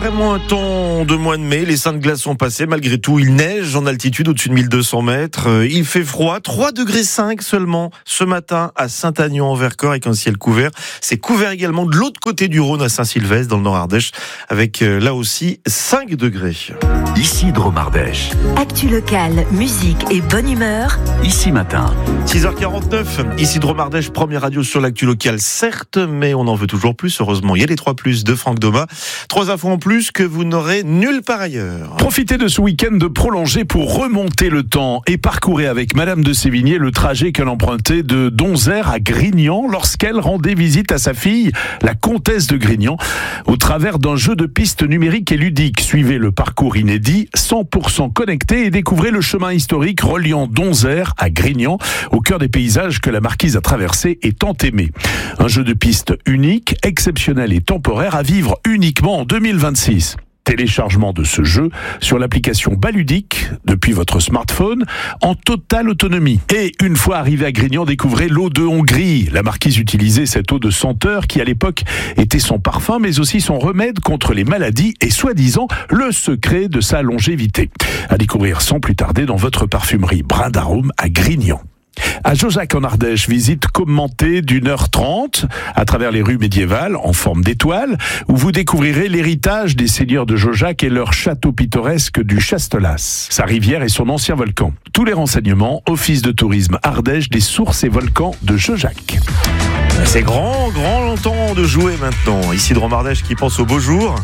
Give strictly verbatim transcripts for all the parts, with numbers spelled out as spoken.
vraiment un temps de mois de mai. Les Saintes Glaces sont passées. Malgré tout, il neige en altitude au-dessus de mille deux cents mètres. Il fait froid. trois degrés cinq seulement ce matin à Saint-Agnan-en-Vercors avec un ciel couvert. C'est couvert également de l'autre côté du Rhône à Saint-Sylvestre dans le Nord-Ardèche avec là aussi cinq degrés. Ici Drôme-Ardèche. Actu locale, musique et bonne humeur. Ici matin. six heures quarante-neuf. Ici Drôme-Ardèche, première radio sur l'actu locale. Certes, mais on en veut toujours plus. Heureusement, il y a les trois plus de Franck Doma. Trois infos en plus que vous n'aurez nulle part ailleurs. Profitez de ce week-end de prolonger pour remonter le temps et parcourez avec Madame de Sévigné le trajet qu'elle empruntait de Donzère à Grignan lorsqu'elle rendait visite à sa fille, la comtesse de Grignan, au travers d'un jeu de pistes numériques et ludiques. Suivez le parcours inédit, cent pour cent connecté et découvrez le chemin historique reliant Donzère à Grignan, au cœur des paysages que la marquise a traversés et tant aimés. Un jeu de pistes unique, exceptionnel et temporaire à vivre uniquement en deux mille vingt-six. Téléchargement de ce jeu sur l'application Baludique depuis votre smartphone en totale autonomie. Et une fois arrivé à Grignan, découvrez l'eau de Hongrie. La marquise utilisait cette eau de senteur qui à l'époque était son parfum mais aussi son remède contre les maladies et soi-disant le secret de sa longévité. À découvrir sans plus tarder dans votre parfumerie Brin d'Arôme à Grignan. À Jaujac en Ardèche, visite commentée d'une heure trente à travers les rues médiévales en forme d'étoile où vous découvrirez l'héritage des seigneurs de Jaujac et leur château pittoresque du Chastelas, sa rivière et son ancien volcan. Tous les renseignements, Office de tourisme Ardèche des sources et volcans de Jaujac. C'est grand, grand temps de jouer maintenant. Ici Drôme-Ardèche qui pense aux beaux jours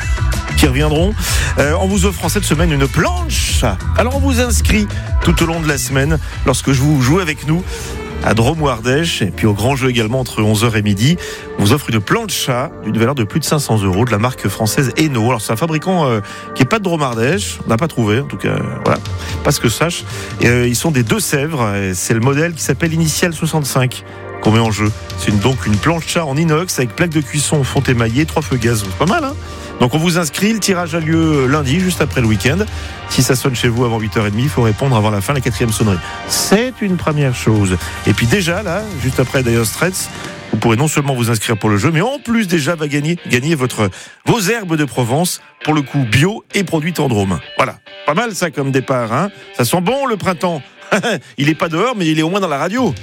qui reviendront, euh, en vous offrant cette semaine une planche. Alors on vous inscrit tout au long de la semaine lorsque je vous joue avec nous à Drôme ou Ardèche, et puis au grand jeu également entre onze heures et midi. On vous offre une plancha d'une valeur de plus de cinq cents euros de la marque française Eno. Alors c'est un fabricant euh, qui est pas de Drôme-Ardèche, on n'a pas trouvé en tout cas, euh, voilà, pas ce que je sache. Et, euh, ils sont des Deux-Sèvres, et c'est le modèle qui s'appelle Initial soixante-cinq qu'on met en jeu. C'est une, donc une plancha en inox avec plaque de cuisson au fond émaillé, trois feux gaz, c'est pas mal hein. Donc on vous inscrit, le tirage a lieu lundi, juste après le week-end. Si ça sonne chez vous avant huit heures trente, il faut répondre avant la fin de la quatrième sonnerie. C'est une première chose. Et puis déjà, là, juste après Dire Straits, vous pourrez non seulement vous inscrire pour le jeu, mais en plus déjà va gagner, gagner votre, vos herbes de Provence, pour le coup bio et produites en Drôme. Voilà, pas mal ça comme départ, hein. Ça sent bon le printemps. Il est pas dehors, mais il est au moins dans la radio.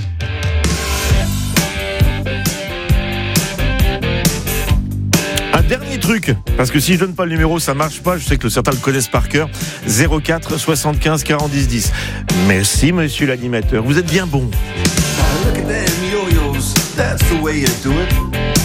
Un dernier truc, parce que si je donne pas le numéro, ça marche pas. Je sais que certains le connaissent par cœur. zéro quatre soixante-quinze quarante dix dix. Merci, monsieur l'animateur. Vous êtes bien bon. Look at them yo-yos, that's the way you do it.